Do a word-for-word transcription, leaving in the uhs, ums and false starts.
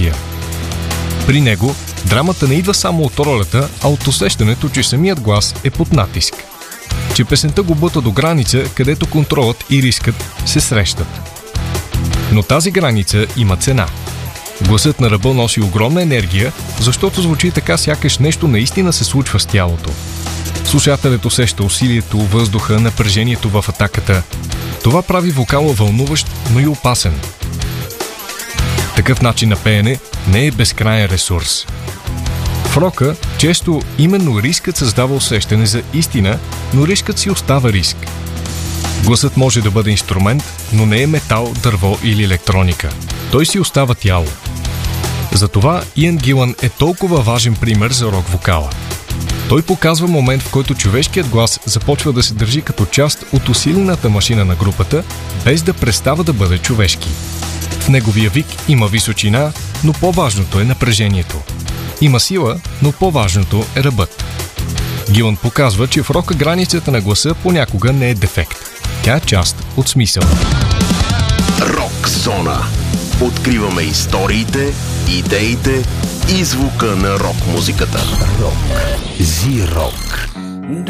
емоция. При него драмата не идва само от ролята, а от усещането, че самият глас е под натиск. Че песента го бута до граница, където контролът и рискът се срещат. Но тази граница има цена. Гласът на ръба носи огромна енергия, защото звучи така, сякаш нещо наистина се случва с тялото. Слушателят усеща усилието, въздуха, напрежението в атаката. Това прави вокала вълнуващ, но и опасен. Такъв начин на пеене не е безкрайен ресурс. В рока често именно рискът създава усещане за истина, но рискът си остава риск. Гласът може да бъде инструмент, но не е метал, дърво или електроника. Той си остава тяло. Затова Иан Гилън е толкова важен пример за рок-вокала. Той показва момент, в който човешкият глас започва да се държи като част от усилената машина на групата, без да престава да бъде човешки. В неговия вик има височина, но по-важното е напрежението. Има сила, но по-важното е ръбът. Гилън показва, че в рока границата на гласа понякога не е дефект. Тя е част от смисъла. Рок зона. Откриваме историите, идеите и звука на рок музиката. Рок. Зи-рок.